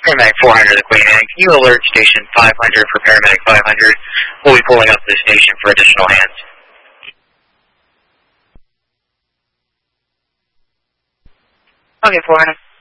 Paramedic 400 to Queen Anne, can you alert Station 500 for Paramedic 500? We'll be pulling up to the station for additional hands. Okay, 400.